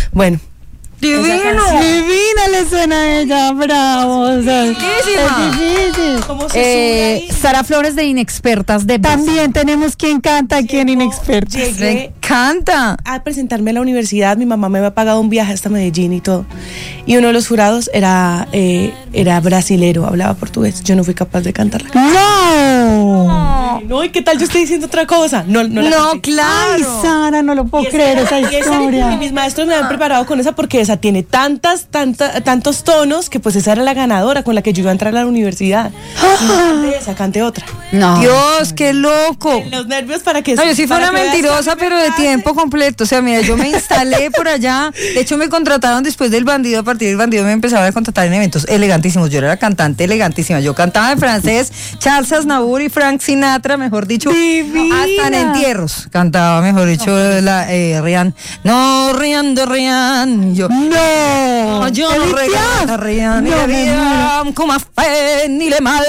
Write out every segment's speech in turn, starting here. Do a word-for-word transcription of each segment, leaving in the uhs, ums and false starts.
Bueno. Divino, divina le suena a ella, bravo. O sea, es difícil. ¿Cómo se Eh, sube ahí? Sara Flores de Inexpertas de También tenemos quien canta aquí en Inexpertos. Llegué canta. a presentarme a la universidad, mi mamá me había pagado un viaje hasta Medellín y todo. Y uno de los jurados era, eh, era brasilero, hablaba portugués. Yo no fui capaz de cantarla. ¡No! No, ¿y qué tal yo estoy diciendo otra cosa? No, no, la No, canté. Ay, claro. Sara, no lo puedo Y esa creer era- esa y esa- historia. y mis maestros me habían preparado con esa porque esa tiene tantas, tanta, tantos tonos que pues esa era la ganadora con la que yo iba a entrar a la universidad. No cante esa, cante otra. No. Dios, qué loco. Los nervios para que... No, yo sí fui para una que veas mentirosa, que me pero de hace- tiempo completo. O sea, mira, yo me instalé por allá. De hecho, me contrataron después del Bandido. A partir del Bandido me empezaban a contratar en eventos elegantísimos. Yo era la cantante elegantísima. Yo cantaba en francés, Charles Aznavour y Frank Sinatra, mejor dicho. Divina. Hasta en entierros. Cantaba, mejor dicho, la eh, Rian. No, Rian de Rian. Yo, No. yo no Edith regalo Piaf. a Rian. Ni No, le me vida, como a fe, ni le mal.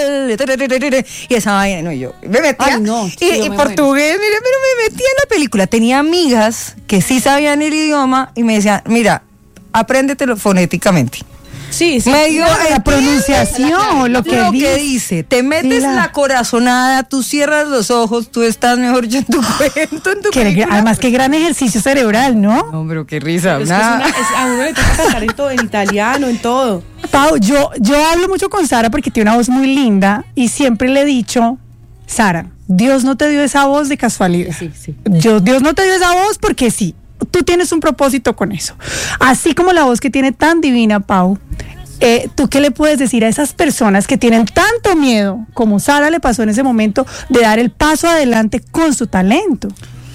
Y esa vaina, no, y yo me metía. Ay, no, y, sí, yo y me portugués, mira, pero me metí en la película. Tenía amigas que sí sabían el idioma y me decían, mira, apréndetelo fonéticamente. Sí, sí. Medio La pronunciación, lo que lo que dice. dice. Te metes la- la corazonada, tú cierras los ojos, tú estás mejor dicho en tu cuento, en tu Que- película. además, qué gran ejercicio cerebral, ¿no? No, pero qué risa. Es que es nada. una- es- a uno le toca cantar en todo, en italiano, en todo. Pau, yo, yo hablo mucho con Sara porque tiene una voz muy linda y siempre le he dicho, Sara, Dios no te dio esa voz de casualidad. Sí, sí. Yo, Dios no te dio esa voz porque sí. Tú tienes un propósito con eso. Así como la voz que tiene tan divina, Pau, eh, ¿tú qué le puedes decir a esas personas que tienen tanto miedo, como Sara le pasó en ese momento, de dar el paso adelante con su talento?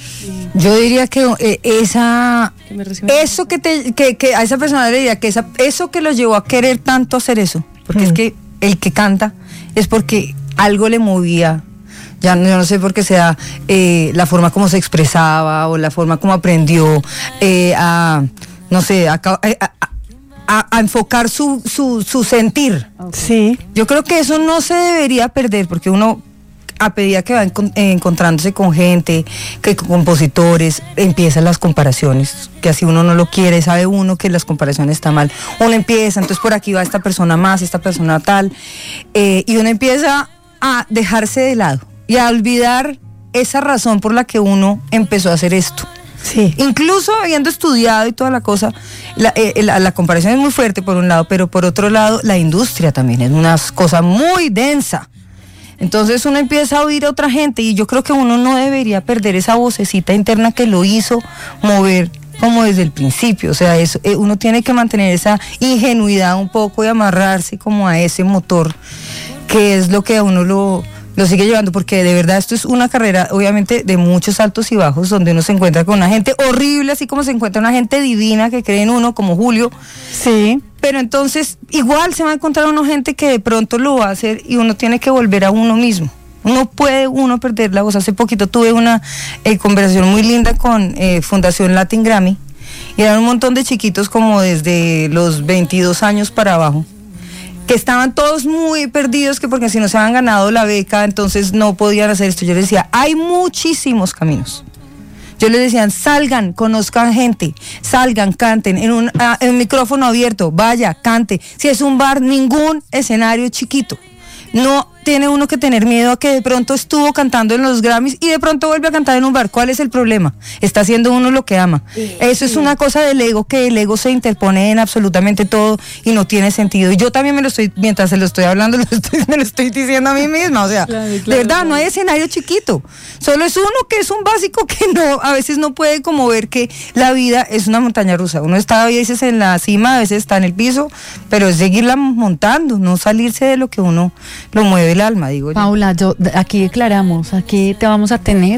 Yo diría que eh, esa Que me reciban. eso que te que, que a esa persona le diría que esa, eso que lo llevó a querer tanto hacer eso, porque Mm. es que el que canta es porque algo le movía. Ya no, yo no sé por qué sea eh, la forma como se expresaba o la forma como aprendió eh, a no sé a, a, a- a- a enfocar su, su, su sentir. Sí. Yo creo que eso no se debería perder porque uno a medida que va encon- eh, encontrándose con gente, que con compositores, empiezan las comparaciones, que así uno no lo quiere, sabe uno que las comparaciones están mal. Uno empieza, entonces por aquí va esta persona más, esta persona tal, eh, y uno empieza a dejarse de lado y a olvidar esa razón por la que uno empezó a hacer esto. Sí. Incluso habiendo estudiado y toda la cosa, la, eh, la, la comparación es muy fuerte por un lado, pero por otro lado la industria también es una cosa muy densa. Entonces uno empieza a oír a otra gente y yo creo que uno no debería perder esa vocecita interna que lo hizo mover como desde el principio. O sea, eso, eh, uno tiene que mantener esa ingenuidad un poco y amarrarse como a ese motor que es lo que a uno lo... lo sigue llevando, porque de verdad esto es una carrera obviamente de muchos altos y bajos, donde uno se encuentra con una gente horrible, así como se encuentra una gente divina que cree en uno, como Julio, Sí. pero entonces igual se va a encontrar una gente que de pronto lo va a hacer y uno tiene que volver a uno mismo. No puede uno perder la voz. Hace poquito tuve una eh, conversación muy linda con eh, Fundación Latin Grammy y eran un montón de chiquitos como desde los veintidós años para abajo, que estaban todos muy perdidos, que porque si no se habían ganado la beca, entonces no podían hacer esto. Yo les decía, hay muchísimos caminos. Yo les decía, salgan, conozcan gente, salgan, canten, en un, ah, en un micrófono abierto, vaya, cante. Si es un bar, ningún escenario chiquito. No tiene uno que tener miedo a que de pronto estuvo cantando en los Grammys y de pronto vuelve a cantar en un bar. ¿Cuál es el problema? Está haciendo uno lo que ama. Sí, Eso sí. es una cosa del ego, que el ego se interpone en absolutamente todo y no tiene sentido. Y yo también me lo estoy, mientras se lo estoy hablando, lo estoy- me lo estoy diciendo a mí misma. O sea, Claro, de claro, verdad, claro. no hay escenario chiquito. Solo es uno que es un básico que no, a veces no puede como ver que la vida es una montaña rusa. Uno está a veces en la cima, a veces está en el piso, pero es seguirla montando, no salirse de lo que uno lo mueve el alma, digo yo. Paula, yo, d- aquí declaramos, aquí te vamos a tener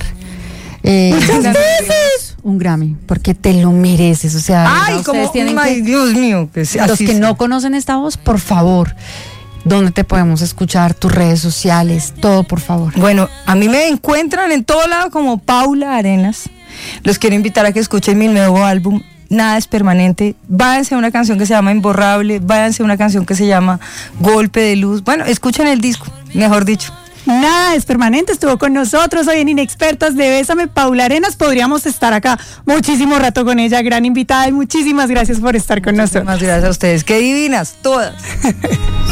eh, Muchas un- veces. un Grammy, porque te lo mereces, o sea, de verdad, Ay, ustedes como, tienen ay, que- Dios mío, que sí, los así que sí. no conocen esta voz, por favor, ¿dónde te podemos escuchar? Tus redes sociales, todo, por favor. Bueno, a mí me encuentran en todo lado como Paula Arenas. Los quiero invitar a que escuchen mi nuevo álbum, Nada es Permanente. Váyanse a una canción que se llama Imborrable, váyanse a una canción que se llama Golpe de Luz. Bueno, escuchen el disco, mejor dicho. Nada es permanente, estuvo con nosotros hoy en Inexpertas de Bésame, Paula Arenas. Podríamos estar acá muchísimo rato con ella, gran invitada, y muchísimas gracias por estar con nosotros. Muchísimas gracias a ustedes, qué divinas, todas.